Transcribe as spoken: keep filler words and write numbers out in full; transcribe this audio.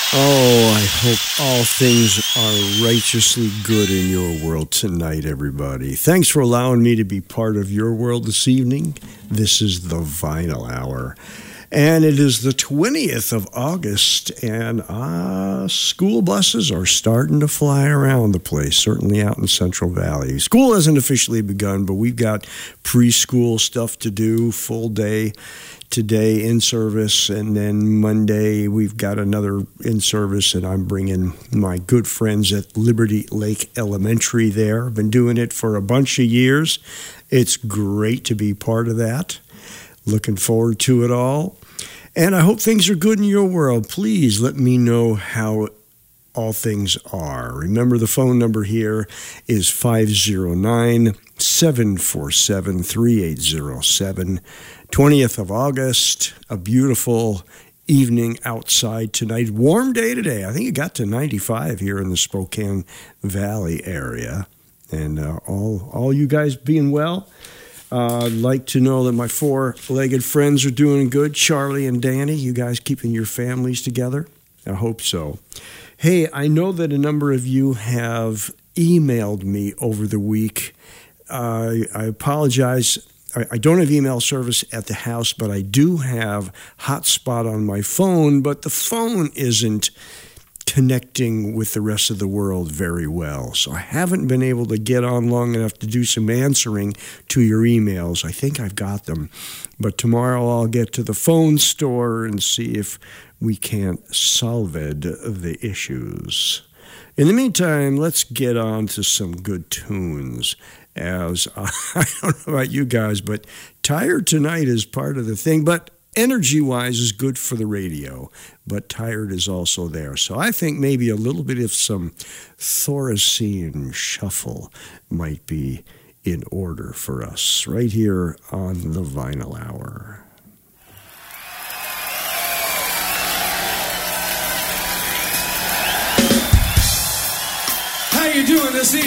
Oh, I hope all things are righteously good in your world tonight, everybody. Thanks for allowing me to be part of your world this evening. This is the Vinyl Hour. And it is the twentieth of August, and uh, school buses are starting to fly around the place, certainly out in Central Valley. School hasn't officially begun, but we've got preschool stuff to do, full day today in service, and then Monday we've got another in service, and I'm bringing my good friends at Liberty Lake Elementary there. I've been doing it for a bunch of years. It's great to be part of that. Looking forward to it all. And I hope things are good in your world. Please let me know how all things are. Remember, the phone number here is five oh nine, seven four seven, three eight oh seven. twentieth of August, a beautiful evening outside tonight. Warm day today. I think it got to ninety-five here in the Spokane Valley area. And uh, all, all you guys being well. Uh, I'd like to know that my four-legged friends are doing good. Charlie and Danny, you guys keeping your families together? I hope so. Hey, I know that a number of you have emailed me over the week. Uh, I apologize. I, I don't have email service at the house, but I do have hotspot on my phone, but the phone isn't connecting with the rest of the world very well. So I haven't been able to get on long enough to do some answering to your emails. I think I've got them. But tomorrow I'll get to the phone store and see if we can't solve the issues. In the meantime, let's get on to some good tunes. As uh, I don't know about you guys, but Tired Tonight is part of the thing. But energy-wise is good for the radio, but Tired is also there. So I think maybe a little bit of some Thorazine shuffle might be in order for us right here on the Vinyl Hour. How you doing this evening?